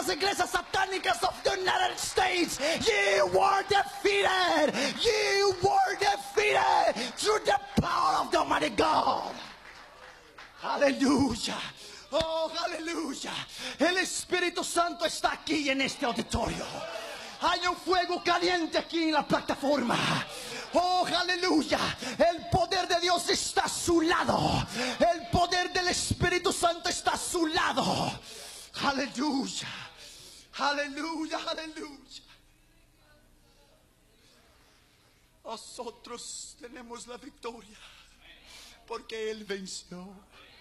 las iglesias satánicas of the United States. You were defeated. You were defeated through the power of the Almighty God. Aleluya. Oh, aleluya. El Espíritu Santo está aquí en este auditorio. Hay un fuego caliente aquí en la plataforma. Oh, aleluya. El poder de Dios está a su lado. El poder del Espíritu Santo está a su lado. Aleluya. Aleluya, aleluya. Nosotros tenemos la victoria porque Él venció.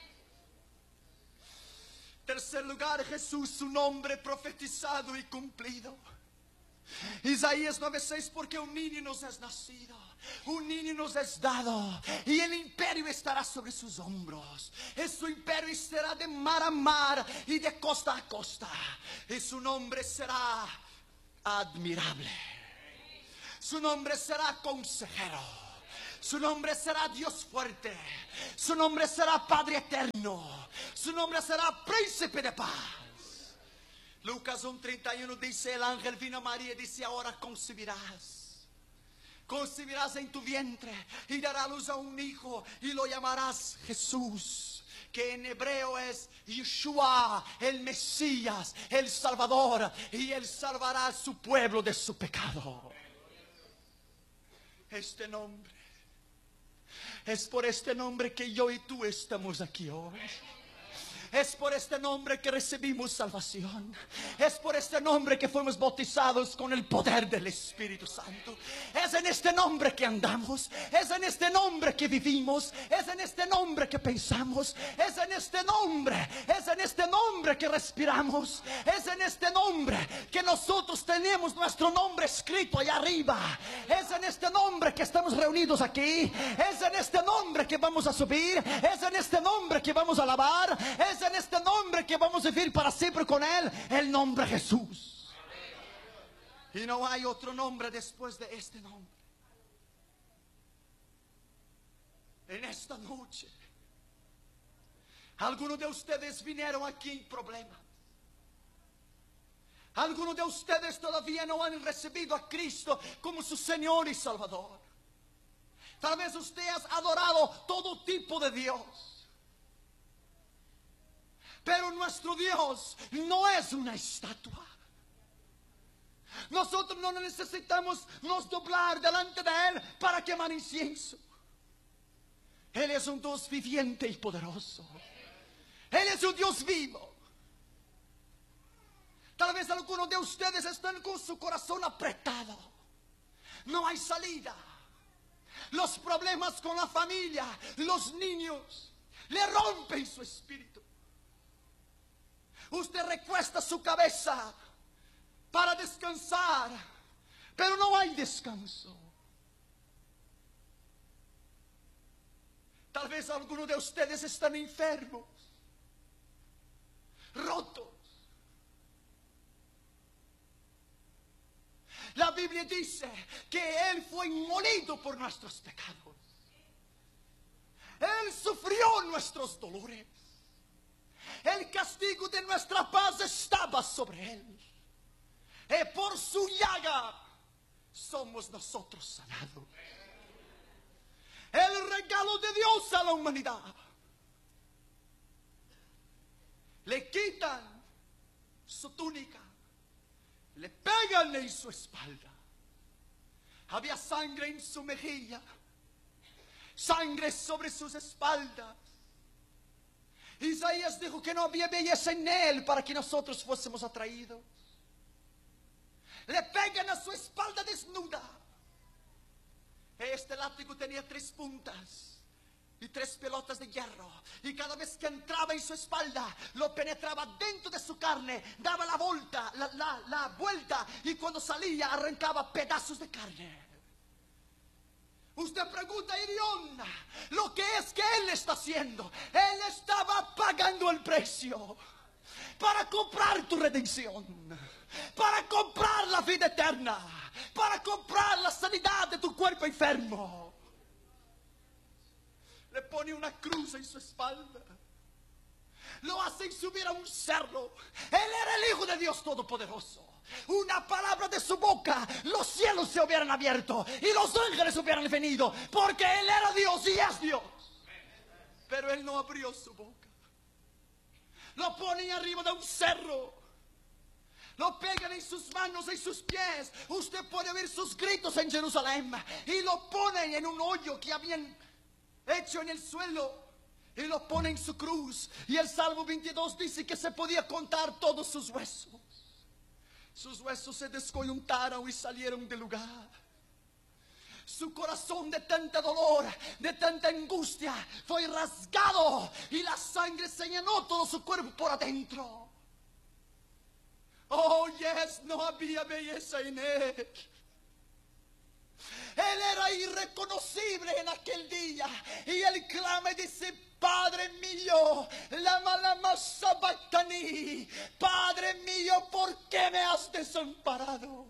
Tercer lugar, Jesús, su nombre profetizado y cumplido. Isaías 9:6, porque un niño nos es nacido, un niño nos es dado, y el imperio estará sobre sus hombros. Y su imperio será de mar a mar y de costa a costa. Y su nombre será admirable. Su nombre será consejero. Su nombre será Dios fuerte. Su nombre será Padre eterno. Su nombre será Príncipe de paz. Lucas 1:31 dice: el ángel vino a María y dice: ahora concebirás en tu vientre y darás a luz a un hijo y lo llamarás Jesús, que en hebreo es Yeshua, el Mesías, el Salvador, y Él salvará a su pueblo de su pecado. Este nombre, es por este nombre que yo y tú estamos aquí hoy. Es por este nombre que recibimos salvación. Es por este nombre que fuimos bautizados con el poder del Espíritu Santo. Es en este nombre que andamos. Es en este nombre que vivimos. Es en este nombre que pensamos. Es en este nombre. Es en este nombre que respiramos. Es en este nombre que nosotros tenemos nuestro nombre escrito allá arriba. Es en este nombre que estamos reunidos aquí. Es en este nombre que vamos a subir. Es en este nombre que vamos a alabar. Es en este nombre que vamos a vivir para siempre con Él, el nombre Jesús. Y no hay otro nombre después de este nombre. En esta noche, algunos de ustedes vinieron aquí en problemas. Algunos de ustedes todavía no han recibido a Cristo como su Señor y Salvador. Tal vez usted ha adorado todo tipo de Dios. Pero nuestro Dios no es una estatua. Nosotros no necesitamos nos doblar delante de Él para quemar incienso. Él es un Dios viviente y poderoso. Él es un Dios vivo. Tal vez algunos de ustedes están con su corazón apretado. No hay salida. Los problemas con la familia, los niños, le rompen su espíritu. Usted recuesta su cabeza para descansar, pero no hay descanso. Tal vez algunos de ustedes están enfermos, rotos. La Biblia dice que Él fue molido por nuestros pecados. Él sufrió nuestros dolores. El castigo de nuestra paz estaba sobre Él. Y por su llaga somos nosotros sanados. El regalo de Dios a la humanidad. Le quitan su túnica. Le pegan en su espalda. Había sangre en su mejilla. Sangre sobre sus espaldas. Isaías dijo que no había belleza en Él para que nosotros fuésemos atraídos. Le pegan a su espalda desnuda. Este látigo tenía 3 puntas y 3 pelotas de hierro. Y cada vez que entraba en su espalda, lo penetraba dentro de su carne, daba la vuelta, la vuelta, y cuando salía arrancaba pedazos de carne. Usted pregunta, Irión, lo que es que Él está haciendo. Él estaba pagando el precio para comprar tu redención, para comprar la vida eterna, para comprar la sanidad de tu cuerpo enfermo. Le pone una cruz en su espalda. lo hacen subir a un cerro. Él era el Hijo de Dios Todopoderoso. Una palabra de su boca, los cielos se hubieran abierto y los ángeles hubieran venido, porque Él era Dios y es Dios. Pero Él no abrió su boca. Lo ponen arriba de un cerro, lo pegan en sus manos y sus pies. Usted puede oír sus gritos en Jerusalén. Y lo ponen en un hoyo que habían hecho en el suelo, y lo ponen en su cruz. Y el Salmo 22 dice que se podía contar todos sus huesos. Sus huesos se descoyuntaron y salieron del lugar. Su corazón, de tanta dolor, de tanta angustia, fue rasgado, y la sangre se llenó todo su cuerpo por adentro. Oh, yes, no había belleza en él. Él era irreconocible en aquel día. Y él clama y dice: Padre mío, lama sabachthani, Padre mío, ¿por qué me has desamparado?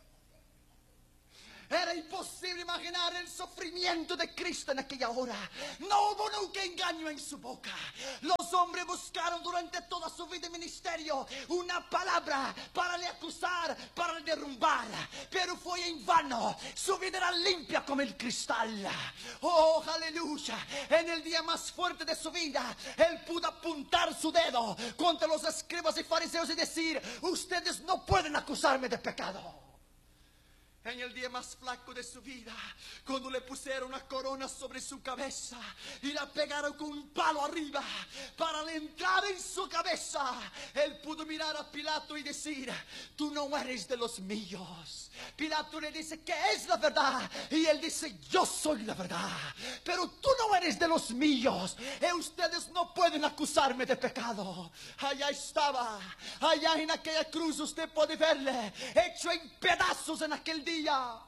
Era imposible imaginar el sufrimiento de Cristo en aquella hora. No hubo nunca engaño en su boca. Los hombres buscaron durante toda su vida y ministerio una palabra para le acusar, para le derrumbar, pero fue en vano. Su vida era limpia como el cristal. Oh, aleluya. En el día más fuerte de su vida, él pudo apuntar su dedo contra los escribas y fariseos y decir: ustedes no pueden acusarme de pecado. En el día más flaco de su vida, cuando le pusieron una corona sobre su cabeza y la pegaron con un palo arriba para le entrar en su cabeza, él pudo mirar a Pilato y decir: tú no eres de los míos. Pilato le dice: ¿qué es la verdad? Y él dice: yo soy la verdad, pero tú no eres de los míos, y ustedes no pueden acusarme de pecado. Allá estaba, allá en aquella cruz, usted puede verle hecho en pedazos en aquel día,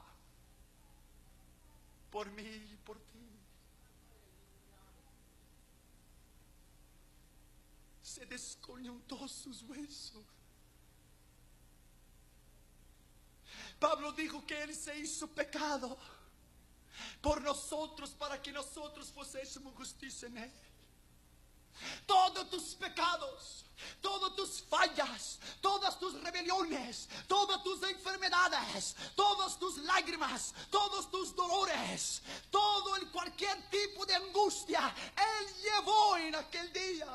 por mí y por ti. Se descoyuntó sus huesos. Pablo dijo que él se hizo pecado por nosotros, para que nosotros fuésemos justicia en él. Todos tus pecados, todas tus fallas, todas tus rebeliones, todas tus enfermedades, todas tus lágrimas, todos tus dolores, cualquier tipo de angustia, él llevó en aquel día.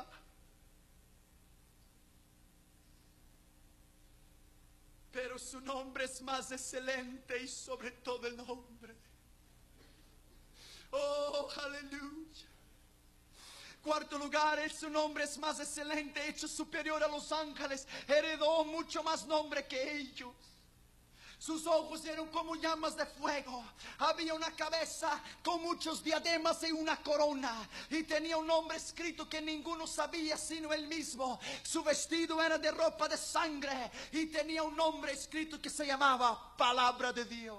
Pero su nombre es más excelente y sobre todo el nombre. Oh, aleluya. Cuarto lugar, su nombre es más excelente, hecho superior a los ángeles. Heredó mucho más nombre que ellos. Sus ojos eran como llamas de fuego. Había una cabeza con muchos diademas y una corona. Y tenía un nombre escrito que ninguno sabía sino él mismo. Su vestido era de ropa de sangre. Y tenía un nombre escrito que se llamaba Palabra de Dios.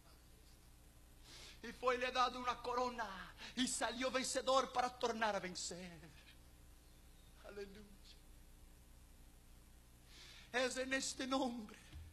Y fue le dado una corona. Y salió vencedor para tornar a vencer. Aleluya. Es en este nombre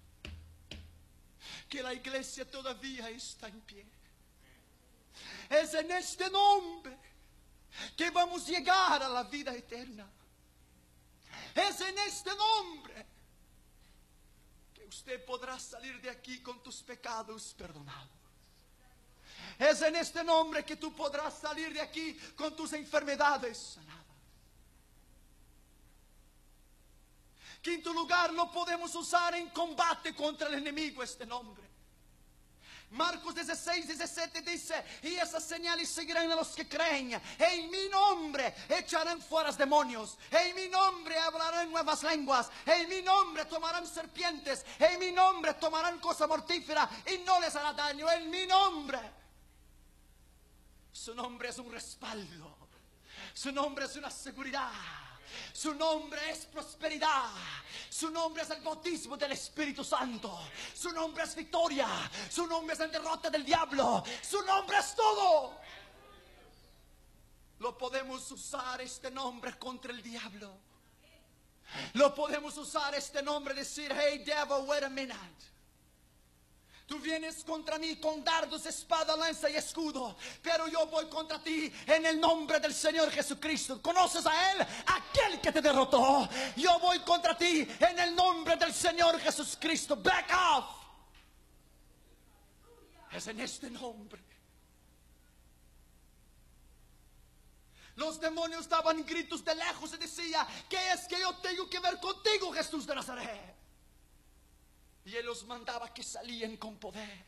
que la iglesia todavía está en pie. Es en este nombre que vamos a llegar a la vida eterna. Es en este nombre que usted podrá salir de aquí con tus pecados perdonados. Es en este nombre que tú podrás salir de aquí con tus enfermedades sanadas. Quinto lugar, lo podemos usar en combate contra el enemigo este nombre. Marcos 16, 17 dice: y esas señales seguirán a los que creen. En mi nombre echarán fuera demonios. En mi nombre hablarán nuevas lenguas. En mi nombre tomarán serpientes. En mi nombre tomarán cosa mortífera y no les hará daño. En mi nombre. Su nombre es un respaldo. Su nombre es una seguridad. Su nombre es prosperidad. Su nombre es el bautismo del Espíritu Santo. Su nombre es victoria. Su nombre es la derrota del diablo. Su nombre es todo. Lo podemos usar este nombre contra el diablo. Lo podemos usar este nombre, decir: hey devil, wait a minute. Tú vienes contra mí con dardos, espada, lanza y escudo, pero yo voy contra ti en el nombre del Señor Jesucristo. ¿Conoces a Él? Aquel que te derrotó. Yo voy contra ti en el nombre del Señor Jesucristo. Back off. Es en este nombre. Los demonios daban gritos de lejos y decía: ¿qué es que yo tengo que ver contigo, Jesús de Nazaret? Y Él los mandaba que salían con poder.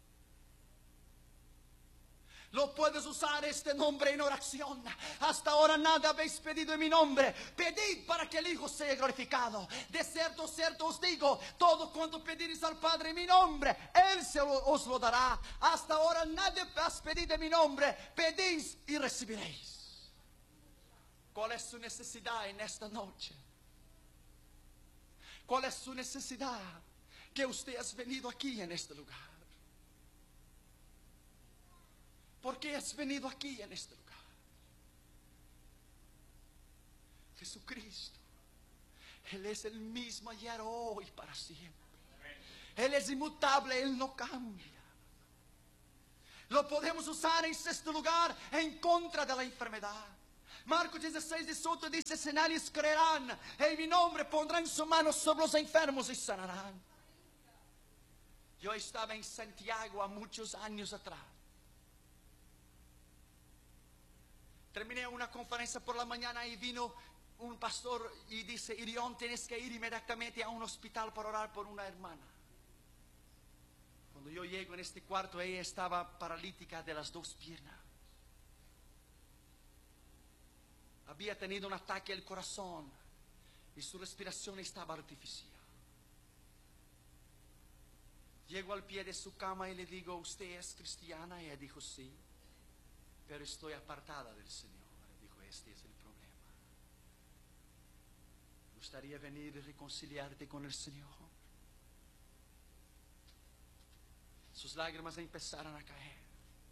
Lo puedes usar este nombre en oración. Hasta ahora nada habéis pedido en mi nombre. Pedid para que el Hijo sea glorificado. De cierto, cierto os digo, todo cuanto pediréis al Padre en mi nombre, Él os lo dará. Hasta ahora nada has pedido en mi nombre. Pedís y recibiréis. ¿Cuál es su necesidad en esta noche? ¿Cuál es su necesidad? Que usted has venido aquí en este lugar. ¿Por qué has venido aquí en este lugar? Jesucristo, Él es el mismo ayer, hoy, para siempre. Él es inmutable, Él no cambia. Lo podemos usar en este lugar en contra de la enfermedad. Marcos 16:18 dice: si nadie creerán en mi nombre, pondrán su mano sobre los enfermos y sanarán. Yo estaba en Santiago a muchos años atrás. Terminé una conferencia por la mañana y vino un pastor y dice: Irión, tienes que ir inmediatamente a un hospital para orar por una hermana. Cuando yo llego en este cuarto, ella estaba paralítica de las dos piernas. Había tenido un ataque al corazón y su respiración estaba artificial. Llego al pie de su cama y le digo: ¿usted es cristiana? Y ella dijo: sí, pero estoy apartada del Señor. Dijo: este es el problema. ¿Me gustaría venir y reconciliarte con el Señor? Sus lágrimas empezaron a caer.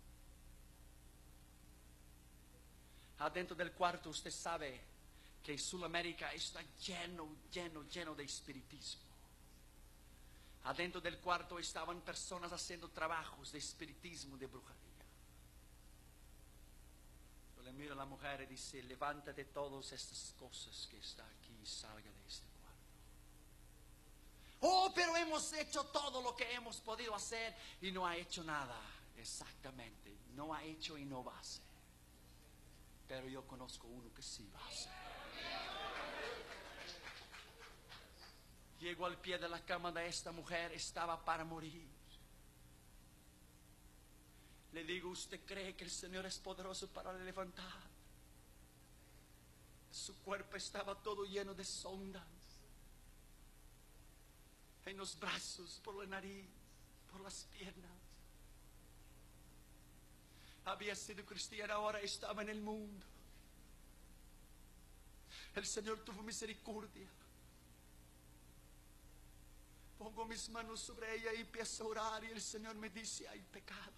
Adentro del cuarto, usted sabe que Sudamérica está lleno de espiritismo. Adentro del cuarto estaban personas haciendo trabajos de espiritismo, de brujería. Yo le miro a la mujer y dice: levántate todas estas cosas que está aquí y salga de este cuarto. Oh, pero hemos hecho todo lo que hemos podido hacer y no ha hecho nada. Exactamente, no ha hecho y no va a hacer. Pero yo conozco uno que sí va a hacer. Llego al pie de la cama de esta mujer, estaba para morir. Le digo: ¿usted cree que el Señor es poderoso para levantar? Su cuerpo estaba todo lleno de sondas. En los brazos, por la nariz, por las piernas. Había sido cristiana, ahora estaba en el mundo. El Señor tuvo misericordia. Pongo mis manos sobre ella y empiezo a orar, y el Señor me dice: hay pecado.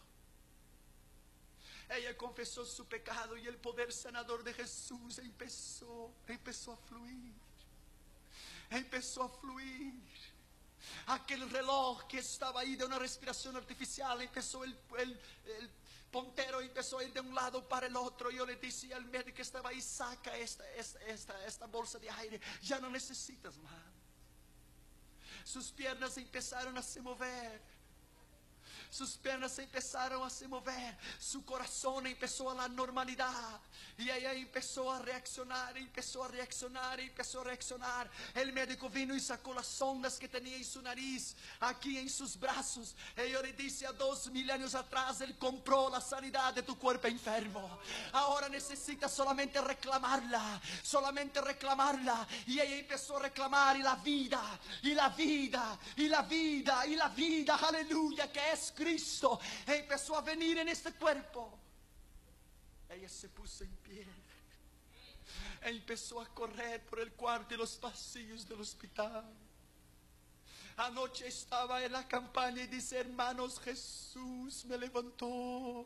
Ella confesó su pecado y el poder sanador de Jesús empezó a fluir. Empezó a fluir. Aquel reloj que estaba ahí de una respiración artificial, empezó el puntero empezó a ir de un lado para el otro. Yo le decía al médico que estaba ahí: saca esta bolsa de aire, ya no necesitas más. Sus piernas empezaron a se mover. Sus piernas empezaron a se mover. Su corazón empezó a la normalidad. Y ella empezó a reaccionar, empezó a reaccionar, empezó a reaccionar. El médico vino y sacó las sondas que tenía en su nariz, aquí en sus brazos. Y yo le dije: a 2000 años atrás Él compró la sanidad de tu cuerpo enfermo. Ahora necesitas solamente reclamarla, solamente reclamarla. Y ella empezó a reclamar, y la vida, y la vida, y la vida, y la vida, aleluya, que es Cristo, empezó a venir en este cuerpo. Ella se puso en pie, empezó a correr por el cuarto y los pasillos del hospital. Anoche estaba en la campaña y dice: hermanos, Jesús me levantó.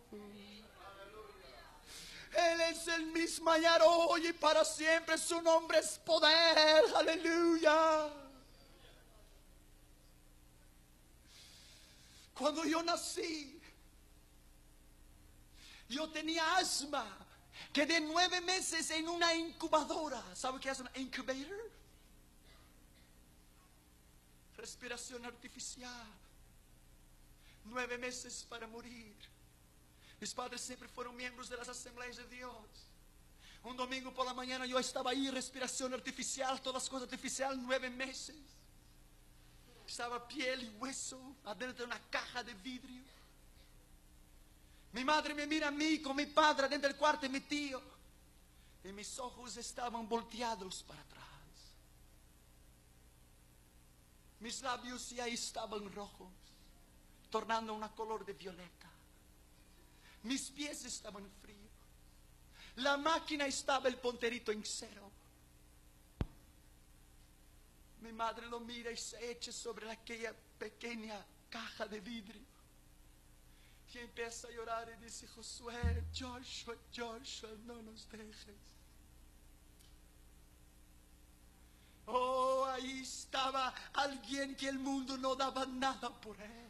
Él es el mismo ayer, hoy y para siempre. Su nombre es poder, aleluya. Cuando yo nací, yo tenía asma. Quedé 9 meses en una incubadora. ¿Sabe qué es una incubator? Respiración artificial. 9 meses para morir. Mis padres siempre fueron miembros de las Asambleas de Dios. Un domingo por la mañana yo estaba ahí, respiración artificial, todas las cosas artificiales, 9 meses. Estaba piel y hueso adentro de una caja de vidrio. Mi madre me mira a mí con mi padre adentro del cuarto y mi tío. Y mis ojos estaban volteados para atrás. Mis labios ya estaban rojos, tornando una color de violeta. Mis pies estaban fríos. La máquina estaba el punterito en cero. Mi madre lo mira y se echa sobre aquella pequeña caja de vidrio. Y empieza a llorar y dice: Josué, Joshua, Joshua, no nos dejes. Oh, ahí estaba alguien que el mundo no daba nada por él.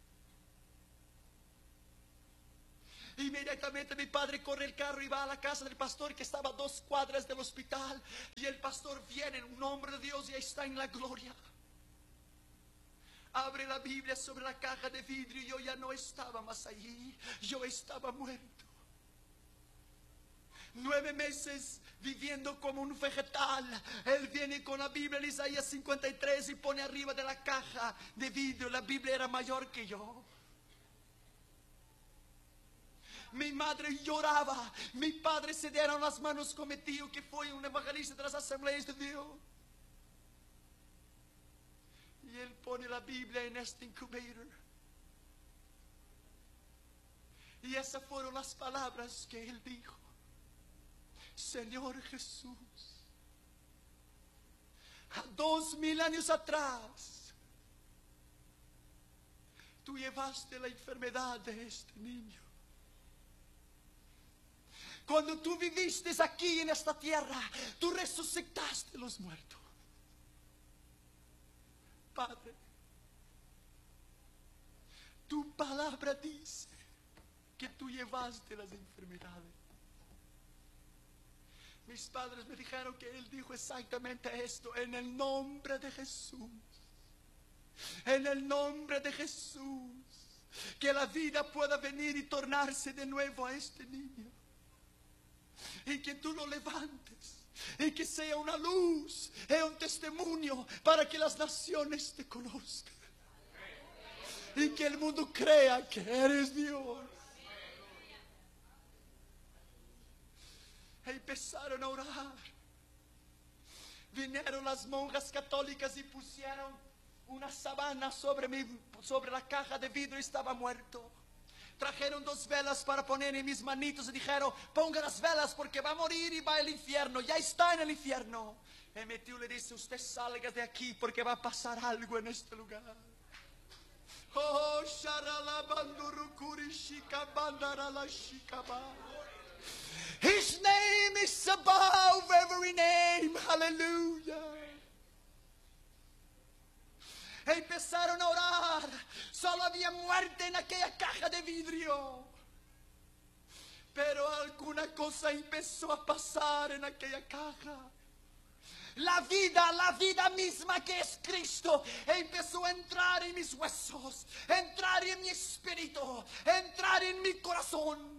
Inmediatamente mi padre corre el carro y va a la casa del pastor, que estaba a 2 cuadras del hospital. Y el pastor viene, un hombre de Dios, y ahí está en la gloria. Abre la Biblia sobre la caja de vidrio y yo ya no estaba más allí. Yo estaba muerto. 9 meses viviendo como un vegetal. Él viene con la Biblia en Isaías 53 y pone arriba de la caja de vidrio. La Biblia era mayor que yo. Mi madre lloraba. Mi padre se dieron las manos con mi tío, que fue un evangelista de las Asambleas de Dios. Y él pone la Biblia en este incubator. Y esas fueron las palabras que él dijo: Señor Jesús, a 2000 años atrás, tú llevaste la enfermedad de este niño. Cuando tú viviste aquí en esta tierra, tú resucitaste los muertos. Padre, tu palabra dice que tú llevaste las enfermedades. Mis padres me dijeron que él dijo exactamente esto: en el nombre de Jesús, en el nombre de Jesús, que la vida pueda venir y tornarse de nuevo a este niño, y que tú lo levantes, y que sea una luz y un testimonio para que las naciones te conozcan, y que el mundo crea que eres Dios. Empezaron a orar. Vinieron las monjas católicas y pusieron una sábana sobre la caja de vidrio. Estaba muerto. Trajeron 2 velas para poner en mis manitos y dijeron: ponga las velas porque va a morir y va al infierno. Ya está en el infierno. Y mi tío le dice: usted salga de aquí porque va a pasar algo en este lugar. Oh, sharalabandurukuri shikabandara shikaba. His name is above every name. Hallelujah. Empezaron a orar. Solo había muerte en aquella caja de vidrio. Pero alguna cosa empezó a pasar en aquella caja. La vida misma que es Cristo empezó a entrar en mis huesos, entrar en mi espíritu, entrar en mi corazón.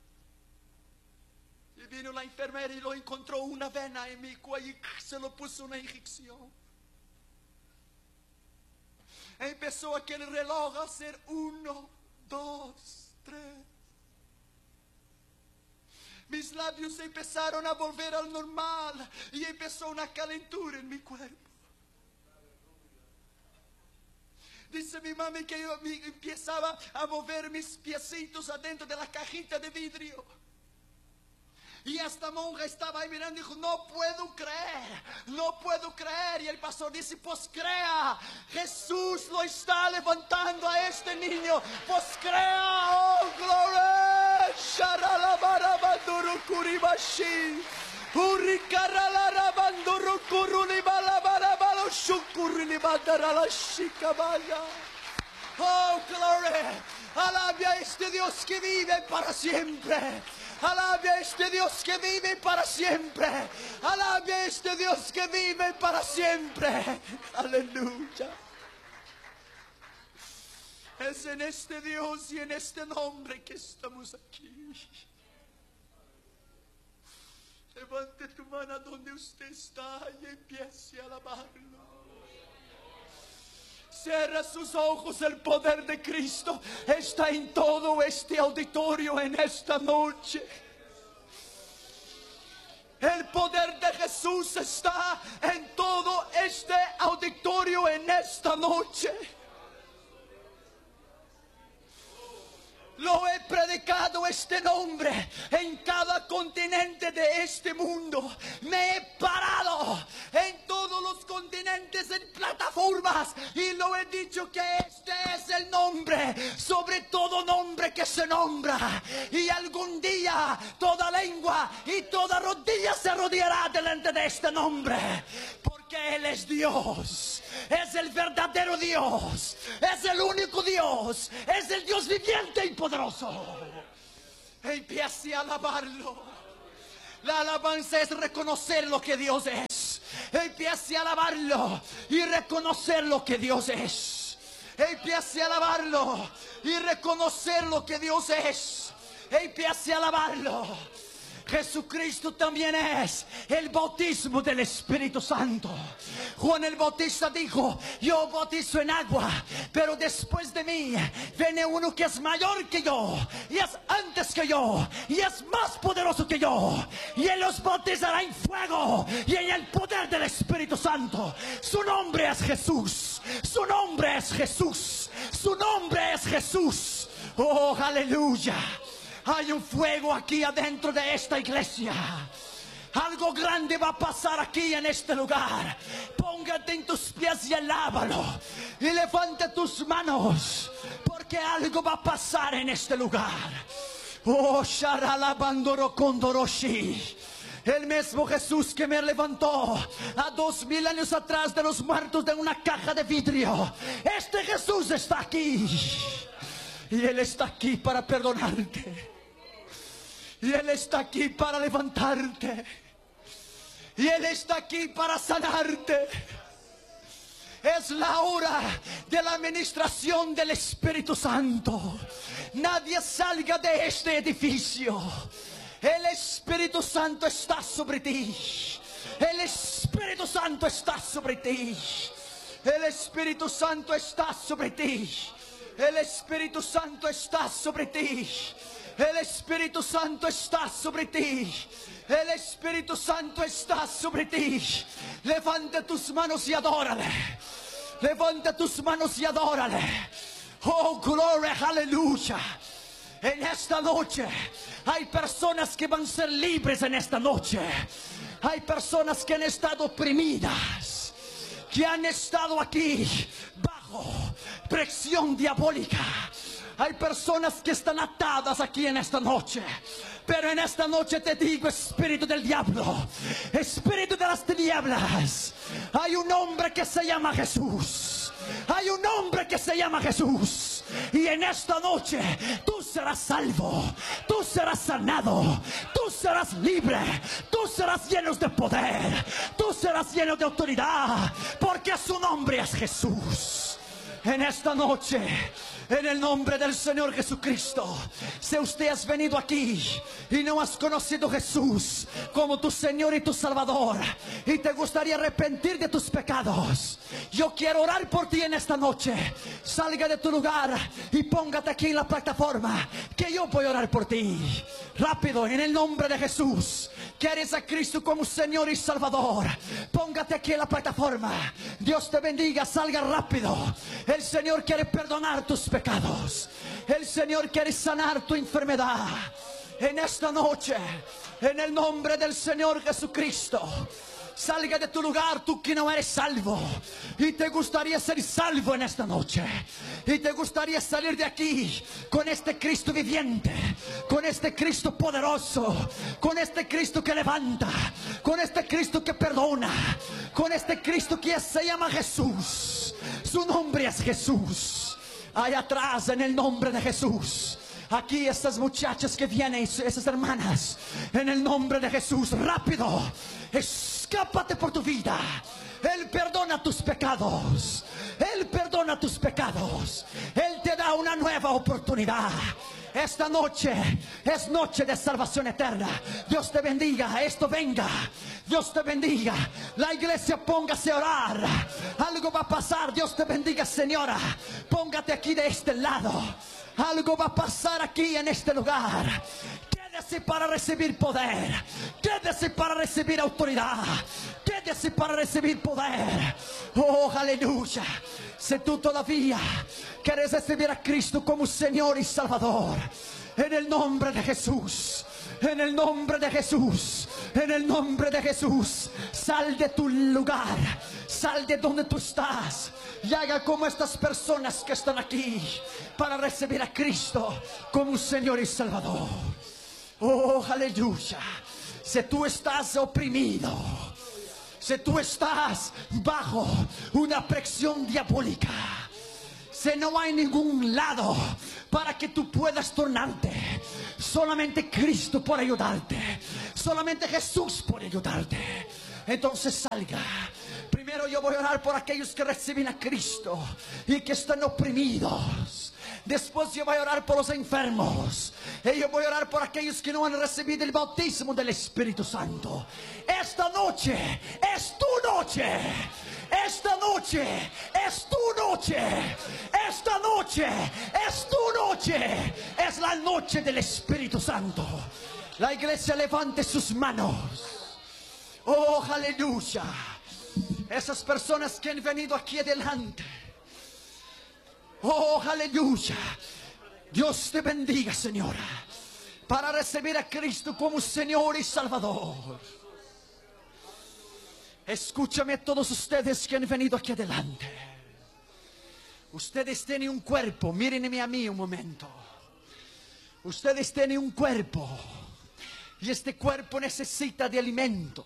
Y vino la enfermera y lo encontró una vena en mi cuello y se lo puso una inyección. Empezó aquel reloj a hacer 1, 2, 3. Mis labios empezaron a volver al normal y empezó una calentura en mi cuerpo. Dice mi mami que yo empezaba a mover mis piecitos adentro de la cajita de vidrio. Y esta monja estaba ahí mirando y dijo: no puedo creer, no puedo creer. Y el pastor dice: pues crea, Jesús lo está levantando a este niño. Pues crea, oh gloria. Sharalabarabanduru kuribashi. Urikaralabarabanduru kurulibalabarabalo shukurilibandara shikabaya. Oh, gloria. Alabe a este Dios que vive para siempre. Alabe a este Dios que vive para siempre. Alabe a este Dios que vive para siempre. Aleluya. Es en este Dios y en este nombre que estamos aquí. Levante tu mano donde usted está y empiece a alabarlo. Cierra sus ojos, el poder de Cristo está en todo este auditorio en esta noche. El poder de Jesús está en todo este auditorio en esta noche. Lo he predicado este nombre en cada continente de este mundo. Me he parado en todos los continentes en plataformas y lo he dicho que este es el nombre sobre todo nombre que se nombra. Y algún día toda lengua y toda rodilla se rodeará delante de este nombre. Porque Él es Dios, es el verdadero Dios, es el único Dios, es el Dios viviente y poderoso. Empiece a alabarlo. La alabanza es reconocer lo que Dios es. Empiece a alabarlo y reconocer lo que Dios es. Empiece a alabarlo y reconocer lo que Dios es. Empiece a alabarlo. Jesucristo también es el bautismo del Espíritu Santo. Juan el Bautista dijo: yo bautizo en agua, pero después de mí viene uno que es mayor que yo, y es antes que yo, y es más poderoso que yo, y Él los bautizará en fuego y en el poder del Espíritu Santo. Su nombre es Jesús. Su nombre es Jesús. Su nombre es Jesús. Oh, aleluya. Hay un fuego aquí adentro de esta iglesia. Algo grande va a pasar aquí en este lugar. Póngate en tus pies y alábalo. Y levanta tus manos, porque algo va a pasar en este lugar. Oh, Sharalabandoro Kondoroshi. El mismo Jesús que me levantó a 2000 años atrás de los muertos de una caja de vidrio. Este Jesús está aquí. Y Él está aquí para perdonarte. Y Él está aquí para levantarte. Y Él está aquí para sanarte. Es la hora de la administración del Espíritu Santo. Nadie salga de este edificio. El Espíritu Santo está sobre ti. El Espíritu Santo está sobre ti. El Espíritu Santo está sobre ti. El Espíritu Santo está sobre ti. El Espíritu Santo está sobre ti. El Espíritu Santo está sobre ti. Levanta tus manos y adórale. Levanta tus manos y adórale. Oh, gloria, aleluya. En esta noche hay personas que van a ser libres en esta noche. Hay personas que han estado oprimidas, que han estado aquí bajo presión diabólica. Hay personas que están atadas aquí en esta noche. Pero en esta noche te digo, espíritu del diablo, espíritu de las tinieblas, hay un hombre que se llama Jesús. Hay un hombre que se llama Jesús. Y en esta noche tú serás salvo, tú serás sanado, tú serás libre, tú serás lleno de poder, tú serás lleno de autoridad, porque su nombre es Jesús. En esta noche, en el nombre del Señor Jesucristo, si usted has venido aquí y no has conocido a Jesús como tu Señor y tu Salvador, y te gustaría arrepentir de tus pecados, yo quiero orar por ti en esta noche. Salga de tu lugar y póngate aquí en la plataforma, que yo voy a orar por ti. Rápido, en el nombre de Jesús. ¿Quieres a Cristo como Señor y Salvador? Póngate aquí en la plataforma. Dios te bendiga, salga rápido. El Señor quiere perdonar tus pecados. El Señor quiere sanar tu enfermedad. En esta noche, en el nombre del Señor Jesucristo, salga de tu lugar, tú que no eres salvo y te gustaría ser salvo en esta noche, y te gustaría salir de aquí con este Cristo viviente, con este Cristo poderoso, con este Cristo que levanta, con este Cristo que perdona, con este Cristo que se llama Jesús. Su nombre es Jesús. allá atrás, en el nombre de Jesús. Aquí estas muchachas que vienen, esas hermanas, en el nombre de Jesús, rápido, escápate por tu vida. Él perdona tus pecados. Él perdona tus pecados. Él te da una nueva oportunidad. Esta noche es noche de salvación eterna. Dios te bendiga. Esto venga. Dios te bendiga. La iglesia, póngase a orar. Algo va a pasar. Dios te bendiga, señora. Póngate aquí de este lado. Algo va a pasar aquí en este lugar. Quédese para recibir poder. Quédese para recibir autoridad. Quédese para recibir poder. Oh, aleluya. Si tú todavía quieres recibir a Cristo como Señor y Salvador, en el nombre de Jesús, en el nombre de Jesús, en el nombre de Jesús, sal de tu lugar, sal de donde tú estás y haga como estas personas que están aquí para recibir a Cristo como Señor y Salvador. Oh, aleluya. Si tú estás oprimido, si tú estás bajo una presión diabólica, si no hay ningún lado para que tú puedas tornarte, solamente Cristo puede ayudarte, solamente Jesús puede ayudarte. Entonces salga. Primero yo voy a orar por aquellos que reciben a Cristo y que están oprimidos. Después yo voy a orar por los enfermos. Y yo voy a orar por aquellos que no han recibido el bautismo del Espíritu Santo. Esta noche es tu noche. Esta noche es tu noche. Esta noche es tu noche. Es la noche del Espíritu Santo. La iglesia levante sus manos. Oh, aleluya. Esas personas que han venido aquí adelante. Oh, aleluya. Dios te bendiga, señora, para recibir a Cristo como Señor y Salvador. Escúchame, todos ustedes que han venido aquí adelante. Ustedes tienen un cuerpo. Mírenme a mí un momento. Ustedes tienen un cuerpo y este cuerpo necesita de alimento.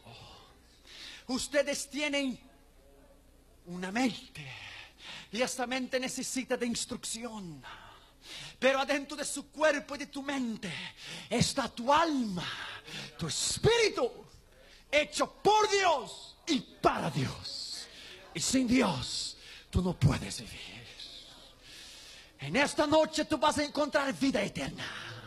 Ustedes tienen una mente y esta mente necesita de instrucción. Pero adentro de su cuerpo y de tu mente está tu alma, tu espíritu, hecho por Dios y para Dios. Y sin Dios tú no puedes vivir. En esta noche tú vas a encontrar vida eterna.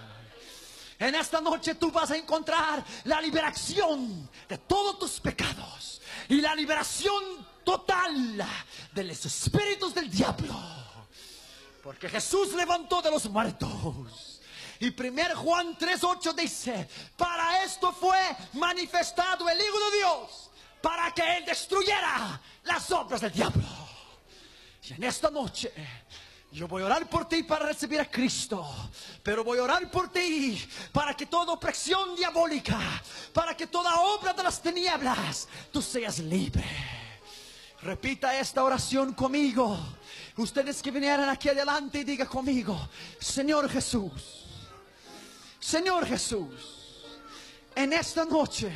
En esta noche tú vas a encontrar la liberación de todos tus pecados y la liberación total de los espíritus del diablo. Porque Jesús levantó de los muertos. Y 1 Juan 3:8 dice: para esto fue manifestado el Hijo de Dios, para que Él destruyera las obras del diablo. Y en esta noche yo voy a orar por ti para recibir a Cristo. Pero voy a orar por ti para que toda opresión diabólica, para que toda obra de las tinieblas, tú seas libre. Repita esta oración conmigo. Ustedes que vinieran aquí adelante y diga conmigo: Señor Jesús, Señor Jesús, en esta noche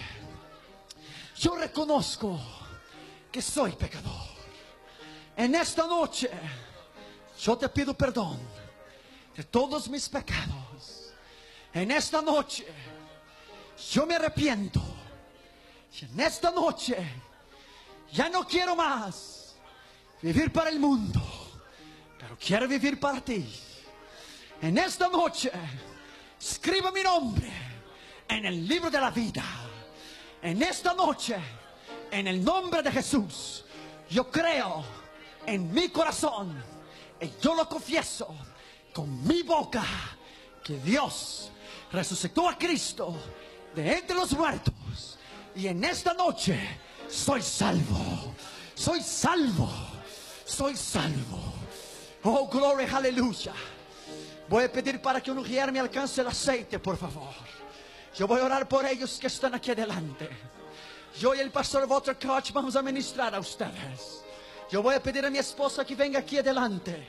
yo reconozco que soy pecador. En esta noche yo te pido perdón de todos mis pecados. En esta noche yo me arrepiento. Y en esta noche ya no quiero más vivir para el mundo, pero quiero vivir para ti. En esta noche escriba mi nombre en el libro de la vida. En esta noche, en el nombre de Jesús, yo creo en mi corazón y yo lo confieso con mi boca que Dios resucitó a Cristo de entre los muertos. Y en esta noche soy salvo, soy salvo, soy salvo. Oh, gloria, aleluya. Voy a pedir para que un guiar me alcance el aceite, por favor. Yo voy a orar por ellos que están aquí adelante. Yo y el pastor Walter Koch vamos a ministrar a ustedes. Yo voy a pedir a mi esposa que venga aquí adelante.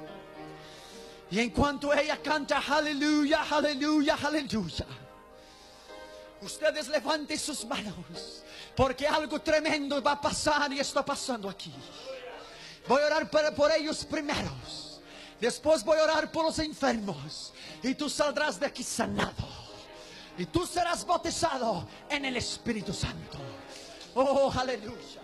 Y en cuanto ella canta aleluya, aleluya, aleluya, ustedes levanten sus manos, porque algo tremendo va a pasar y está pasando aquí. Voy a orar por ellos primeros. Después voy a orar por los enfermos y tú saldrás de aquí sanado. Y tú serás bautizado en el Espíritu Santo. Oh, aleluya.